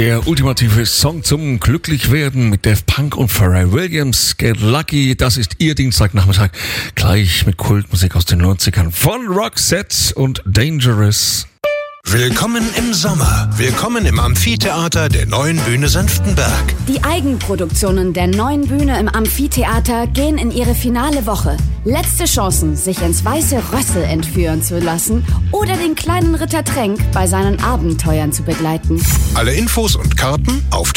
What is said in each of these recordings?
Der ultimative Song zum Glücklichwerden mit Daft Punk und Pharrell Williams, Get Lucky. Das ist Ihr Dienstagnachmittag, gleich mit Kultmusik aus den 90ern von Roxette und Dangerous. Willkommen im Sommer. Willkommen im Amphitheater der Neuen Bühne Senftenberg. Die Eigenproduktionen der Neuen Bühne im Amphitheater gehen in ihre finale Woche. Letzte Chancen, sich ins weiße Rössel entführen zu lassen oder den kleinen Ritter Tränk bei seinen Abenteuern zu begleiten. Alle Infos und Karten auf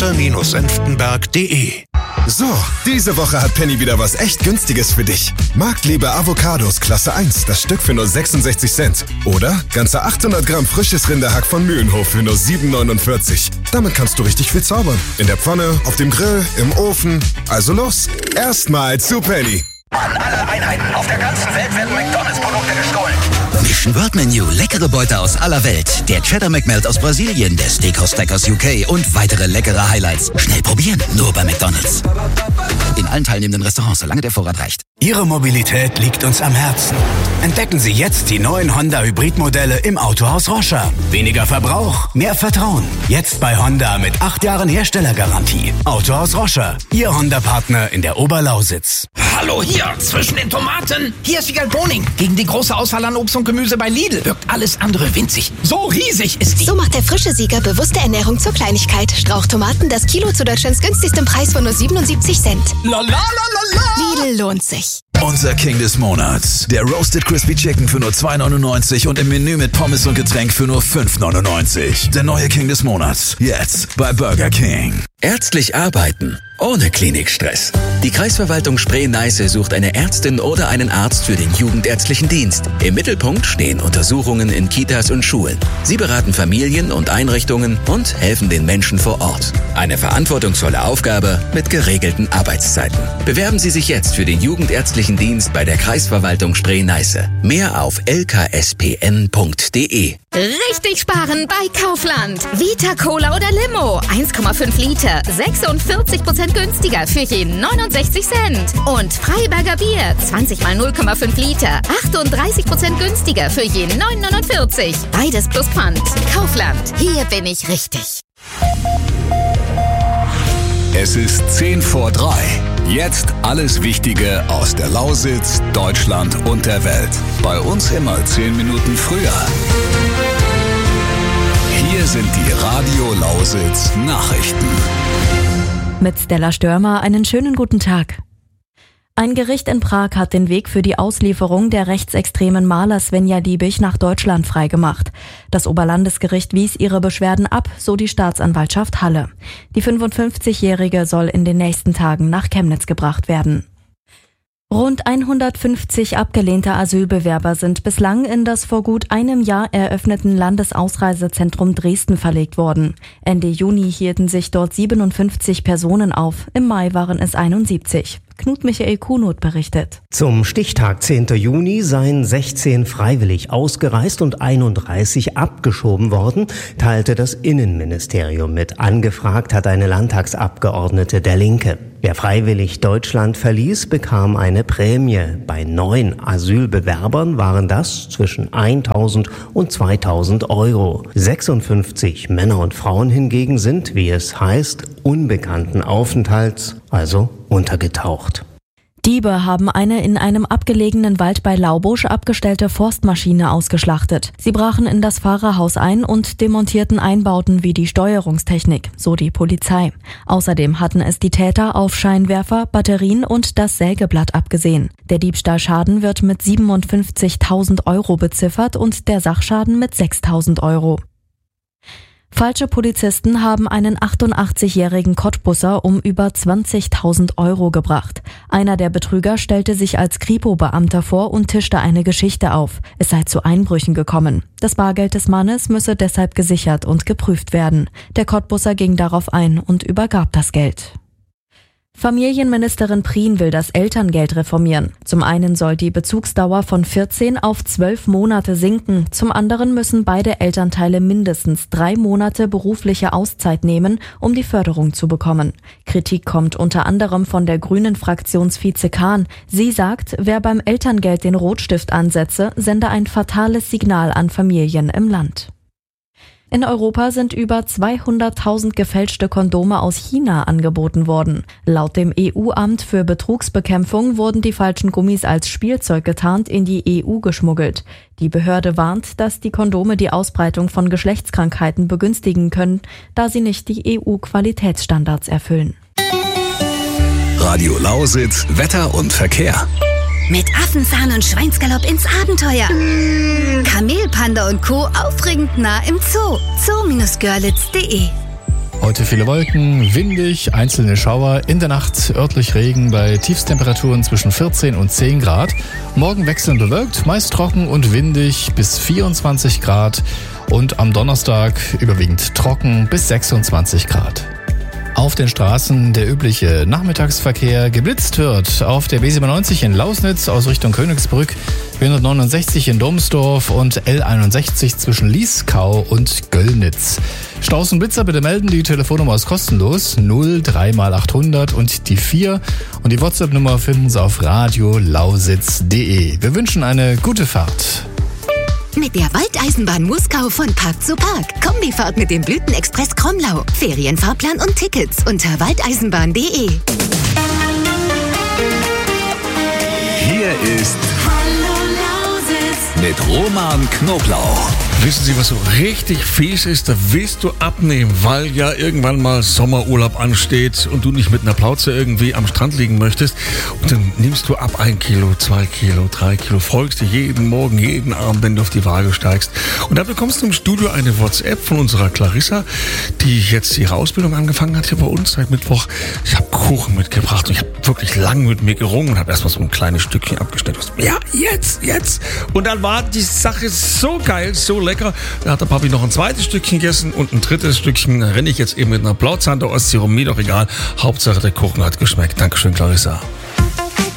theater-senftenberg.de. So, diese Woche hat Penny wieder was echt Günstiges für dich. Marktliebe Avocados Klasse 1, das Stück für nur 66 Cent. Oder ganze 800 Gramm frisches Rinderhack von Mühlenhof für nur 7,49. Damit kannst du richtig viel zaubern. In der Pfanne, auf dem Grill, im Ofen. Also los, erstmal zu Penny. An alle Einheiten auf der ganzen Welt werden McDonalds-Produkte gestohlen. Mission World Menu, leckere Beute aus aller Welt. Der Cheddar McMelt aus Brasilien, der Steakhouse Stack aus UK und weitere leckere Highlights. Schnell probieren, nur bei McDonalds. In allen teilnehmenden Restaurants, solange der Vorrat reicht. Ihre Mobilität liegt uns am Herzen. Entdecken Sie jetzt die neuen Honda-Hybridmodelle im Autohaus Roscher. Weniger Verbrauch, mehr Vertrauen. Jetzt bei Honda mit 8 Jahren Herstellergarantie. Autohaus Roscher, Ihr Honda-Partner in der Oberlausitz. Hallo hier, zwischen den Tomaten. Hier ist Wiegald Boning. Gegen die große Auswahl an Obst und Gemüse bei Lidl wirkt alles andere winzig. So riesig ist die. So macht der frische Sieger bewusste Ernährung zur Kleinigkeit. Strauchtomaten, das Kilo zu Deutschlands günstigstem Preis von nur 77 Cent. La la la la la. Lidl lohnt sich. Unser King des Monats. Der Roasted Crispy Chicken für nur 2,99 und im Menü mit Pommes und Getränk für nur 5,99. Der neue King des Monats. Jetzt bei Burger King. Ärztlich arbeiten. Ohne Klinikstress. Die Kreisverwaltung Spree-Neiße sucht eine Ärztin oder einen Arzt für den jugendärztlichen Dienst. Im Mittelpunkt stehen Untersuchungen in Kitas und Schulen. Sie beraten Familien und Einrichtungen und helfen den Menschen vor Ort. Eine verantwortungsvolle Aufgabe mit geregelten Arbeitszeiten. Bewerben Sie sich jetzt für den jugendärztlichen Dienst bei der Kreisverwaltung Spree-Neiße. Mehr auf lkspn.de. Richtig sparen bei Kaufland. Vita Cola oder Limo. 1,5 Liter. 46% günstiger für jeden 69 Cent. Und Freiberger Bier. 20 mal 0,5 Liter. 38% günstiger für jeden 9,49. Beides plus Pfand. Kaufland. Hier bin ich richtig. Es ist 10 vor 3. Jetzt alles Wichtige aus der Lausitz, Deutschland und der Welt. Bei uns immer 10 Minuten früher. Hier sind die Radio Lausitz Nachrichten. Mit Stella Störmer einen schönen guten Tag. Ein Gericht in Prag hat den Weg für die Auslieferung der rechtsextremen Maler Svenja Liebig nach Deutschland freigemacht. Das Oberlandesgericht wies ihre Beschwerden ab, so die Staatsanwaltschaft Halle. Die 55-Jährige soll in den nächsten Tagen nach Chemnitz gebracht werden. Rund 150 abgelehnte Asylbewerber sind bislang in das vor gut einem Jahr eröffneten Landesausreisezentrum Dresden verlegt worden. Ende Juni hielten sich dort 57 Personen auf, im Mai waren es 71. Knut Michael Kuhnot berichtet. Zum Stichtag 10. Juni seien 16 freiwillig ausgereist und 31 abgeschoben worden, teilte das Innenministerium mit. Angefragt hat eine Landtagsabgeordnete der Linke. Wer freiwillig Deutschland verließ, bekam eine Prämie. Bei 9 Asylbewerbern waren das zwischen 1.000 und 2.000 Euro. 56 Männer und Frauen hingegen sind, wie es heißt, unbekannten Aufenthalts, also untergetaucht. Diebe haben eine in einem abgelegenen Wald bei Laubusch abgestellte Forstmaschine ausgeschlachtet. Sie brachen in das Fahrerhaus ein und demontierten Einbauten wie die Steuerungstechnik, so die Polizei. Außerdem hatten es die Täter auf Scheinwerfer, Batterien und das Sägeblatt abgesehen. Der Diebstahlschaden wird mit 57.000 Euro beziffert und der Sachschaden mit 6.000 Euro. Falsche Polizisten haben einen 88-jährigen Cottbusser um über 20.000 Euro gebracht. Einer der Betrüger stellte sich als Kripo-Beamter vor und tischte eine Geschichte auf. Es sei zu Einbrüchen gekommen. Das Bargeld des Mannes müsse deshalb gesichert und geprüft werden. Der Cottbusser ging darauf ein und übergab das Geld. Familienministerin Prien will das Elterngeld reformieren. Zum einen soll die Bezugsdauer von 14 auf 12 Monate sinken. Zum anderen müssen beide Elternteile mindestens 3 Monate berufliche Auszeit nehmen, um die Förderung zu bekommen. Kritik kommt unter anderem von der Grünen-Fraktionsvize Kahn. Sie sagt, wer beim Elterngeld den Rotstift ansetze, sende ein fatales Signal an Familien im Land. In Europa sind über 200.000 gefälschte Kondome aus China angeboten worden. Laut dem EU-Amt für Betrugsbekämpfung wurden die falschen Gummis als Spielzeug getarnt in die EU geschmuggelt. Die Behörde warnt, dass die Kondome die Ausbreitung von Geschlechtskrankheiten begünstigen können, da sie nicht die EU-Qualitätsstandards erfüllen. Radio Lausitz, Wetter und Verkehr. Mit Affenzahn und Schweinsgalopp ins Abenteuer. Kamelpanda und Co. aufregend nah im Zoo. zoo-görlitz.de. Heute viele Wolken, windig, einzelne Schauer, in der Nacht örtlich Regen bei Tiefstemperaturen zwischen 14 und 10 Grad. Morgen wechselnd bewölkt, meist trocken und windig bis 24 Grad. Und am Donnerstag überwiegend trocken bis 26 Grad. Auf den Straßen der übliche Nachmittagsverkehr. Geblitzt wird auf der B97 in Lausnitz aus Richtung Königsbrück, B169 in Domsdorf und L61 zwischen Lieskau und Göllnitz. Staus und Blitzer bitte melden, die Telefonnummer ist kostenlos, 03x800 und die 4 und die WhatsApp-Nummer finden Sie auf radiolausitz.de. Wir wünschen eine gute Fahrt. Mit der Waldeisenbahn Muskau von Park zu Park. Kombifahrt mit dem Blütenexpress Kromlau. Ferienfahrplan und Tickets unter waldeisenbahn.de. Hier ist mit Roman Knoblauch. Wissen Sie, was so richtig fies ist? Da willst du abnehmen, weil ja irgendwann mal Sommerurlaub ansteht und du nicht mit einer Plauze irgendwie am Strand liegen möchtest. Und dann nimmst du ab 1 Kilo, 2 Kilo, 3 Kilo, folgst dir jeden Morgen, jeden Abend, wenn du auf die Waage steigst. Und da bekommst du im Studio eine WhatsApp von unserer Clarissa, die jetzt ihre Ausbildung angefangen hat hier bei uns seit Mittwoch. Ich habe Kuchen mitgebracht und ich habe wirklich lang mit mir gerungen und habe erstmal so ein kleines Stückchen abgeschnitten. Ja, jetzt. Und dann war die Sache so geil, so lecker. Da hat der Papi noch ein zweites Stückchen gegessen und ein drittes Stückchen. Da renne ich jetzt eben mit einer Plauze an der Ostsee rum. Mir doch egal. Hauptsache der Kuchen hat geschmeckt. Dankeschön, Clarissa.